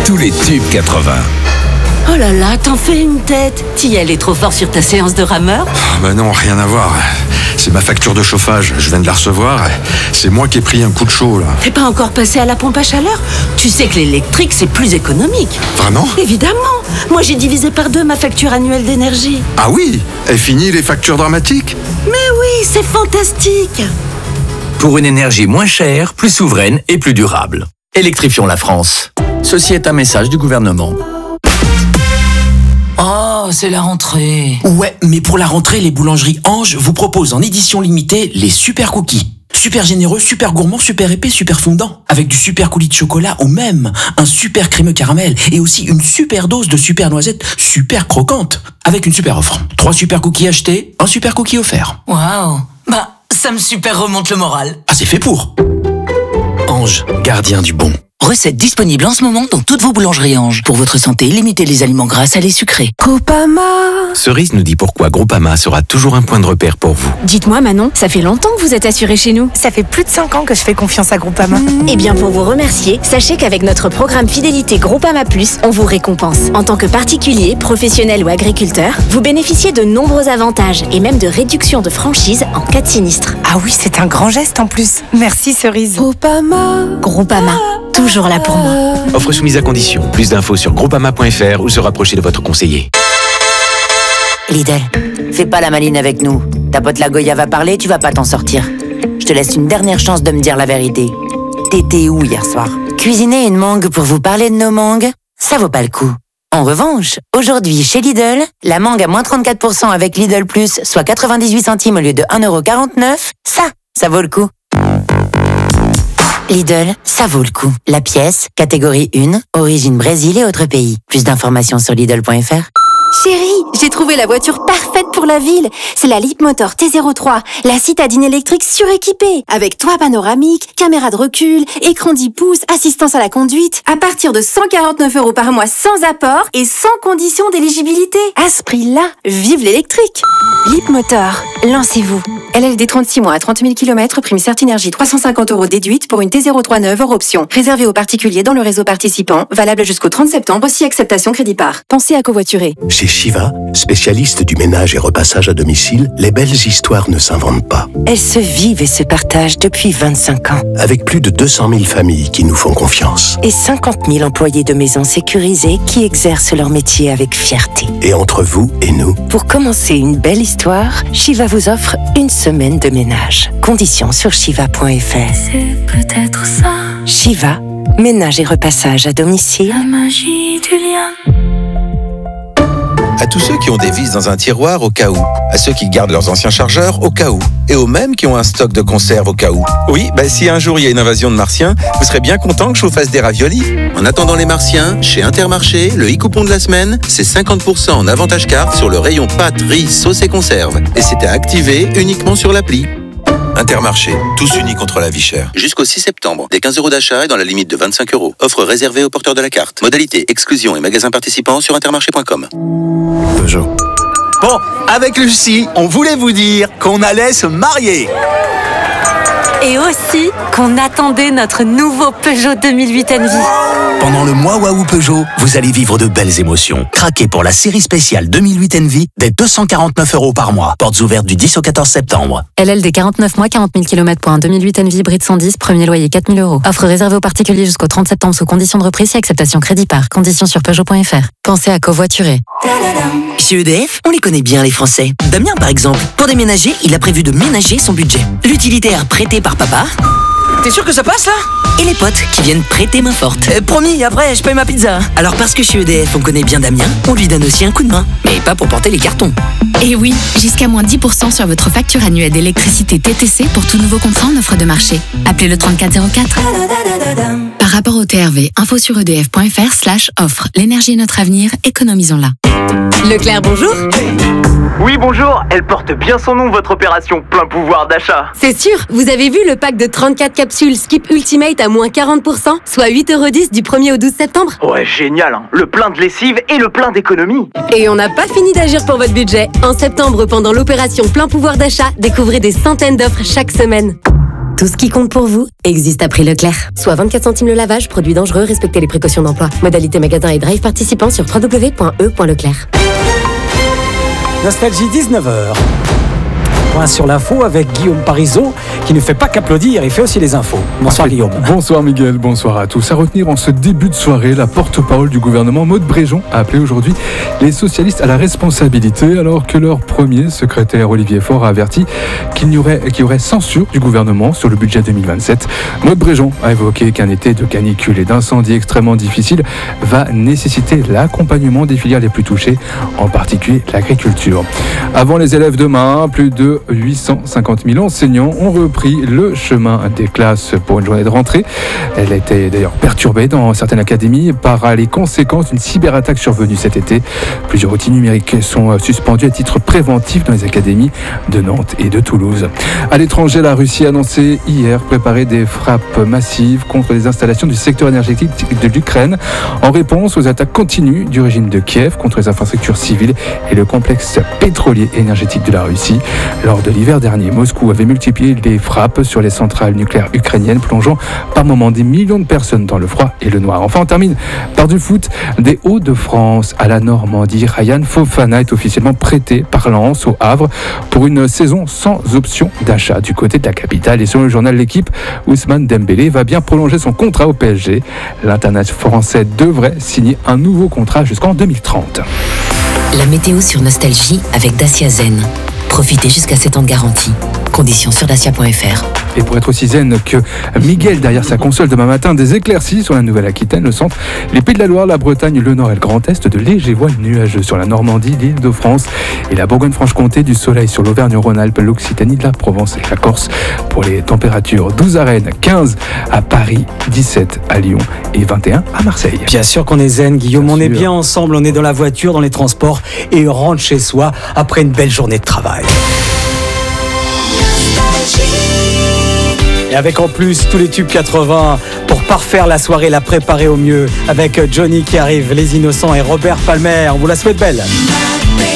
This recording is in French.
tous les tubes 80. Oh là là, t'en fais une tête. T'y allais trop fort sur ta séance de rameur? Bah non, rien à voir. C'est ma facture de chauffage, je viens de la recevoir. C'est moi qui ai pris un coup de chaud, là. T'es pas encore passé à la pompe à chaleur? Tu sais que l'électrique, c'est plus économique. Vraiment? Évidemment. Moi, j'ai divisé par 2 ma facture annuelle d'énergie. Ah oui? Et fini les factures dramatiques? Mais oui, c'est fantastique. Pour une énergie moins chère, plus souveraine et plus durable. Électrifions la France. Ceci est un message du gouvernement. Oh, c'est la rentrée. Ouais, mais pour la rentrée, les boulangeries Ange vous proposent en édition limitée les super cookies. Super généreux, super gourmand, super épais, super fondant. Avec du super coulis de chocolat ou même un super crémeux caramel et aussi une super dose de super noisettes super croquante. Avec une super offre. 3 super cookies achetés, un super cookie offert. Waouh. Bah, ça me super remonte le moral. Ah, c'est fait pour. Ange, gardien du bon. Recette disponible en ce moment dans toutes vos boulangeries Ange. Pour votre santé, limitez les aliments gras, salés, sucrés. Groupama. Cerise nous dit pourquoi Groupama sera toujours un point de repère pour vous. Dites-moi Manon, ça fait longtemps que vous êtes assurée chez nous. Ça fait plus de 5 ans que je fais confiance à Groupama. Eh bien pour vous remercier, sachez qu'avec notre programme Fidélité Groupama Plus, on vous récompense. En tant que particulier, professionnel ou agriculteur, vous bénéficiez de nombreux avantages et même de réductions de franchise en cas de sinistre. Ah oui, c'est un grand geste en plus. Merci Cerise. Groupama, toujours là pour moi. Offre soumise à condition. Plus d'infos sur groupama.fr ou se rapprocher de votre conseiller. Lidl, fais pas la maline avec nous. Ta pote la Goya va parler, tu vas pas t'en sortir. Je te laisse une dernière chance de me dire la vérité. T'étais où hier soir? Cuisiner une mangue pour vous parler de nos mangues, ça vaut pas le coup. En revanche, aujourd'hui chez Lidl, la mangue à moins 34% avec Lidl Plus, soit 98 centimes au lieu de 1,49€, ça vaut le coup. Lidl, ça vaut le coup. La pièce, catégorie 1, origine Brésil et autres pays. Plus d'informations sur Lidl.fr. Chérie, j'ai trouvé la voiture parfaite pour la ville. C'est la Leapmotor T03, la citadine électrique suréquipée. Avec toit panoramique, caméra de recul, écran 10 pouces, assistance à la conduite. À partir de 149€ par mois sans apport et sans condition d'éligibilité. À ce prix-là, vive l'électrique. Leapmotor, lancez-vous. LLD 36 mois à 30 000 km, prime Certinergie 350€ déduite pour une T03 neuve hors option. Réservée aux particuliers dans le réseau participant. Valable jusqu'au 30 septembre si acceptation crédit par. Pensez à covoiturer. Chez Shiva, spécialiste du ménage et repassage à domicile, les belles histoires ne s'inventent pas. Elles se vivent et se partagent depuis 25 ans. Avec plus de 200 000 familles qui nous font confiance. Et 50 000 employés de maisons sécurisées qui exercent leur métier avec fierté. Et entre vous et nous, pour commencer une belle histoire, Shiva vous offre une semaine de ménage. Conditions sur shiva.fr. C'est peut-être ça. Shiva, ménage et repassage à domicile. La magie du lien. À tous ceux qui ont des vis dans un tiroir au cas où, à ceux qui gardent leurs anciens chargeurs au cas où, et aux mêmes qui ont un stock de conserve au cas où. Oui, si un jour il y a une invasion de martiens, vous serez bien content que je vous fasse des raviolis. En attendant les martiens, chez Intermarché, le e-coupon de la semaine, c'est 50% en avantage carte sur le rayon pâtes, riz, sauce et conserve. Et c'est à activer uniquement sur l'appli. Intermarché, tous unis contre la vie chère. Jusqu'au 6 septembre, des 15€ d'achat et dans la limite de 25€. Offre réservée aux porteurs de la carte. Modalité, exclusion et magasins participants sur intermarché.com. Peugeot. Bon, avec Lucie, on voulait vous dire qu'on allait se marier. Et aussi qu'on attendait notre nouveau Peugeot 2008 Envy. Pendant le mois Waouh Peugeot, vous allez vivre de belles émotions. Craquez pour la série spéciale 2008 Envy dès 249€ par mois. Portes ouvertes du 10 au 14 septembre. LLD 49 mois, 40 000 km pour un 2008 Envy hybride 110, premier loyer 4 000€. Offre réservée aux particuliers jusqu'au 30 septembre sous condition de reprise et acceptation crédit par. Conditions sur Peugeot.fr. Pensez à covoiturer. Chez EDF, on les connaît bien les Français. Damien par exemple, pour déménager, il a prévu de ménager son budget. L'utilitaire prêté par papa. T'es sûr que ça passe là? Et les potes qui viennent prêter main forte. Promis, après je paye ma pizza. Alors parce que chez EDF on connaît bien Damien, on lui donne aussi un coup de main. Mais pas pour porter les cartons. Et oui, jusqu'à moins 10% sur votre facture annuelle d'électricité TTC pour tout nouveau contrat en offre de marché. Appelez le 3404. Par rapport au TRV, info sur edf.fr/offre. L'énergie est notre avenir, économisons-la. Leclerc, bonjour. Oui, bonjour. Elle porte bien son nom, votre opération plein pouvoir d'achat. C'est sûr, vous avez vu le pack de 34 capsules Skip Ultimate à moins 40%, soit 8,10€ du 1er au 12 septembre. Ouais, génial, hein. Le plein de lessive et le plein d'économie. Et on n'a pas fini d'agir pour votre budget. En septembre, pendant l'opération plein pouvoir d'achat, découvrez des centaines d'offres chaque semaine. Tout ce qui compte pour vous existe à prix Leclerc. Soit 24 centimes le lavage, produit dangereux, respectez les précautions d'emploi. Modalité magasin et drive participants sur www.e.leclerc. Nostalgie 19h. Point sur l'info avec Guillaume Parisot qui ne fait pas qu'applaudir, il fait aussi les infos. Bonsoir Guillaume. Bonsoir Miguel, bonsoir à tous. À retenir en ce début de soirée, la porte-parole du gouvernement Maud Bréjon a appelé aujourd'hui les socialistes à la responsabilité alors que leur premier secrétaire Olivier Faure a averti qu'il y aurait censure du gouvernement sur le budget 2027. Maud Bréjon a évoqué qu'un été de canicule et d'incendies extrêmement difficiles va nécessiter l'accompagnement des filières les plus touchées, en particulier l'agriculture. Avant les élèves demain, plus de 850 000 enseignants ont repris le chemin des classes pour une journée de rentrée. Elle a été d'ailleurs perturbée dans certaines académies par les conséquences d'une cyberattaque survenue cet été. Plusieurs outils numériques sont suspendus à titre préventif dans les académies de Nantes et de Toulouse. À l'étranger, la Russie a annoncé hier préparer des frappes massives contre les installations du secteur énergétique de l'Ukraine en réponse aux attaques continues du régime de Kiev contre les infrastructures civiles et le complexe pétrolier énergétique de la Russie. Lors de l'hiver dernier, Moscou avait multiplié les frappes sur les centrales nucléaires ukrainiennes, plongeant par moments des millions de personnes dans le froid et le noir. Enfin, on termine par du foot. Des Hauts-de-France à la Normandie, Ryan Fofana est officiellement prêté par Lens au Havre pour une saison sans option d'achat du côté de la capitale. Et selon le journal L'Équipe, Ousmane Dembélé va bien prolonger son contrat au PSG. L'international français devrait signer un nouveau contrat jusqu'en 2030. La météo sur Nostalgie avec Dacia Zen. Profitez jusqu'à 7 ans de garantie. Conditions sur dacia.fr. Et pour être aussi zen que Miguel derrière sa console demain matin, des éclaircies sur la Nouvelle-Aquitaine, le centre, les Pays de la Loire, la Bretagne, le Nord et le Grand Est, de légers voiles nuageux sur la Normandie, l'Île-de-France et la Bourgogne-Franche-Comté, du soleil sur l'Auvergne-Rhône-Alpes, l'Occitanie, la Provence et la Corse. Pour les températures, 12 à Rennes, 15 à Paris, 17 à Lyon et 21 à Marseille. Bien sûr qu'on est zen, Guillaume, on est bien ensemble, on est dans la voiture, dans les transports et on rentre chez soi après une belle journée de travail. Et avec en plus tous les tubes 80 pour parfaire la soirée, la préparer au mieux avec Johnny qui arrive, Les Innocents et Robert Palmer. On vous la souhaite belle.